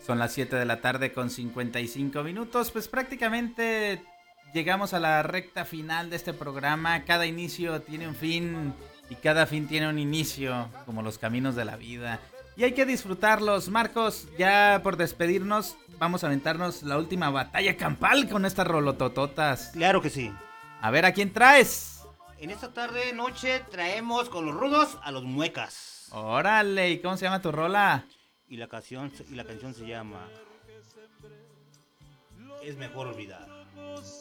Son las 7 de la tarde con 55 minutos. Pues prácticamente llegamos a la recta final de este programa. Cada inicio tiene un fin y cada fin tiene un inicio, como los caminos de la vida. Y hay que disfrutarlos. Marcos, ya por despedirnos, vamos a aventarnos la última batalla campal con estas rolotototas. Claro que sí. A ver, ¿a quién traes? En esta tarde, noche, traemos con los rudos a los muecas. Órale, ¿y cómo se llama tu rola? Y la canción se llama Es mejor olvidar.